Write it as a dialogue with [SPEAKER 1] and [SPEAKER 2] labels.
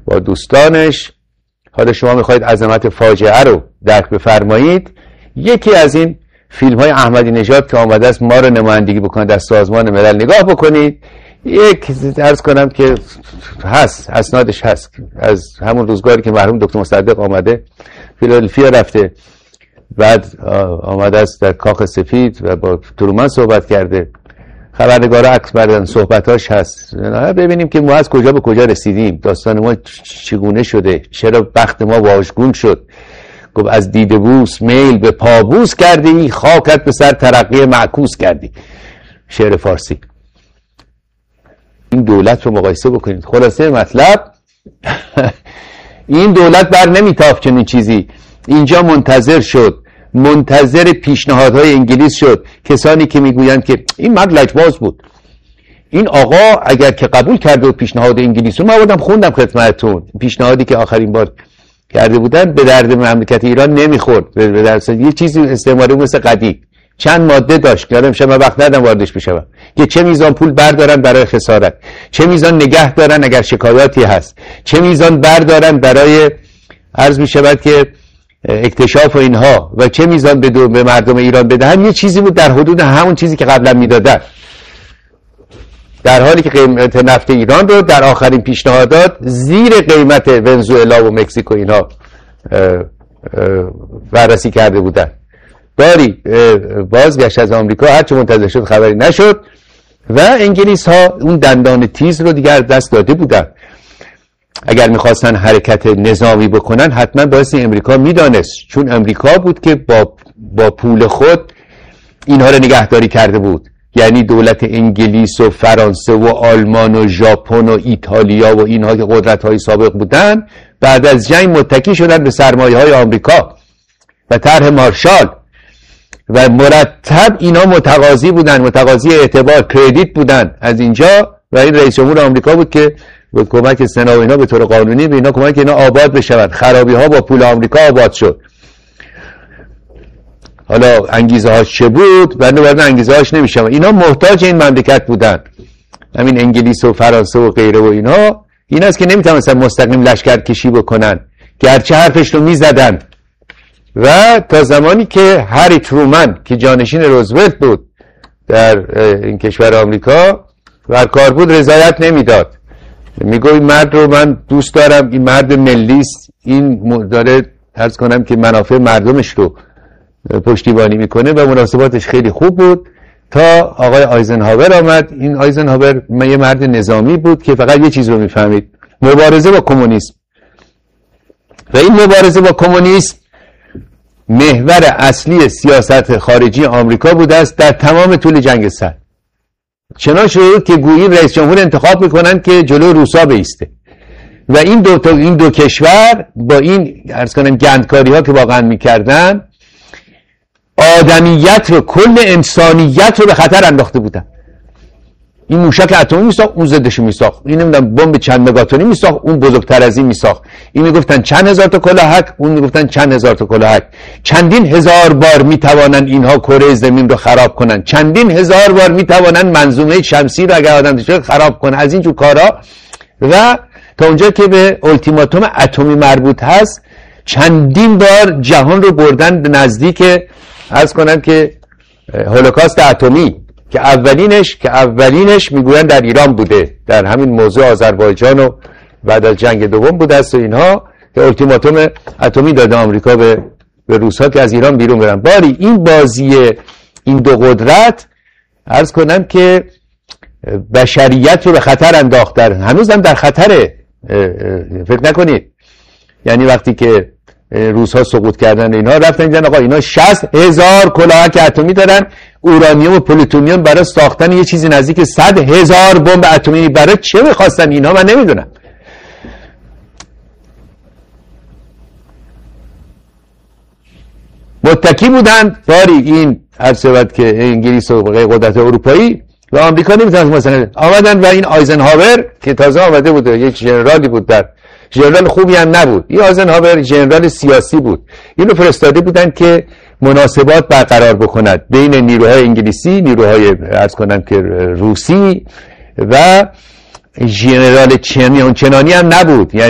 [SPEAKER 1] با دوستانش. حالا شما میخواید عظمت فاجعه رو درک بفرمایید، یکی از این فیلم های احمدی نژاد که آمده است ما رو نمایندگی بکنه در سازمان ملل نگاه بکنید. یک عرض کنم که هست، اسنادش هست، از همون روزگاری که مرحوم دکتر مصدق آمده فیلادلفیا رفته، بعد آمده است در کاخ سفید و با ترومن صحبت کرده، خبرنگارا عکس بردن، صحبتاش هست. ببینیم که ما از کجا به کجا رسیدیم، داستان ما چگونه شده، چرا بخت ما واژگون شد. گفت از دیده بوس میل به پابوس کردی، خاکت به سر ترقی معکوس کردی. شعر فارسی. این دولت رو مقایسه بکنید. خلاصه مطلب این دولت بر نمیتافت چنین چیزی. اینجا منتظر شد، منتظر پیشنهادهای انگلیس شد. کسانی که میگویند که این مرد لجباز بود، این آقا اگر که قبول کرده و پیشنهاد انگلیس رو من آوردم خوندم خدمتتون، پیشنهادی که آخرین بار کرده بودن به درد مملکت ایران نمیخورد، به درد یه چیزی استعماری مثل قدیم، چند ماده داشت. یادم شب من وقت ندارم واردش بشم که چه میزان پول بردارن برای خسارت، چه میزان نگه دارن اگر شکایاتی هست، چه میزان بردارن برای عرض میشود که اکتشاف و اینها، و چه میزان به مردم ایران بدهن. یه چیزی بود در حدود همون چیزی که قبلا میدادن، در حالی که قیمت نفت ایران رو در آخرین پیشنهادات زیر قیمت ونزوئلا و مکزیک و اینها بررسی کرده بودن. باری بازگشت از آمریکا هرچه منتظر شد خبری نشد و انگلیس ها اون دندان تیز رو دیگر دست داده بودن. اگر میخواستن حرکت نظامی بکنن حتما بایستی امریکا میدانست، چون امریکا بود که با پول خود اینها رو نگهداری کرده بود. یعنی دولت انگلیس و فرانسه و آلمان و ژاپن و ایتالیا و اینها که قدرت های سابق بودن بعد از جنگ متکی شدن به سرمایه های آمریکا و طرح مارشال و مرتب اینا متقاضی بودن، متقاضی اعتبار کردیت بودن از اینجا. و این رئیس جمهور آمریکا بود که با کمک سنا و اینا به طور قانونی به اینا کمک اینا آباد بشوند. خرابی ها با پول آمریکا آباد شد. حالا انگیزه هاش چه بود؟ بنده وارد انگیزه هاش نمیشم. اینا محتاج این مملکت بودن، همین انگلیس و فرانسه و غیره و اینها. این است که نمیتونستن مستقیم لشکر کشی بکنن، گرچه حرفش رو میزدن. و تا زمانی که هری ترومن که جانشین روزولت بود در این کشور آمریکا بر کار بود رضایت نمیداد. میگه این مرد رو من دوست دارم، این مرد ملیست، این داره عرض کنم که منافع مردمش رو پشتیبانی میکنه و مناسباتش خیلی خوب بود. تا آقای آیزنهاور آمد. این آیزنهاور یه مرد نظامی بود که فقط یه چیز رو میفهمید، مبارزه با کمونیسم. و این مبارزه با کمونیسم محور اصلی سیاست خارجی آمریکا بوده است در تمام طول جنگ سرد. چنان شد که گویی رئیس جمهور انتخاب میکنن که جلو روسا بیسته و این دو کشور با این عرض کنم گندکاری ها که واقعا میکردن آدمیت رو، کل انسانیت رو به خطر انداخته بودن. این موشک اتمی میساخت، اون ضدش میساخت. این نمیدونم بمب چند مگاتونی میساخت، اون بزرگتر از این میساخت. این میگفتن چند هزار تا کلاهک، اون میگفتن چند هزار تا کلاهک. چندین هزار بار میتوانن اینها کره زمین رو خراب کنن، چندین هزار بار میتوانن منظومه شمسی رو اگر آدم بشه خراب کنن، از این جور کارا. و تا اونجا که به التیماتوم اتمی مربوط هست چندین بار جهان رو بردن به نزدیک عرض کنن که هولوکاست اتمی که اولینش میگوین در ایران بوده، در همین موضوع آذربایجان و بعد از جنگ دوم بوده است و اینها که التیماتوم اتمی داده آمریکا به روس‌ها که از ایران بیرون برن. باری این بازی این دو قدرت عرض کنم که بشریت رو به خطر انداختن، هنوز هم در خطره. فکر نکنید یعنی وقتی که روس‌ها سقوط کردن اینها رفتن دیدن آقا اینا 60,000 کلاهک اتمی دارن، اورانیوم و پلوتونیوم برای ساختن یه چیزی نزدیک 100,000 بمب اتمی. برای چه می‌خواستن اینها من نمیدونم. متکی بودن باری این عرض که انگلیس و قدرت اروپایی و آمریکا نمیتونن مثلا آمدن و این آیزنهاور که تازه آمده بود، یک ژنرالی بود، در ژنرال خوبی هم نبود. این آیزنهاور ژنرال سیاسی بود. اینو فرستاده بودن که مناسبات برقرار بکند بین نیروهای انگلیسی، نیروهای عرض کنم که روسی و ژنرال چنانی هم نبود. یعنی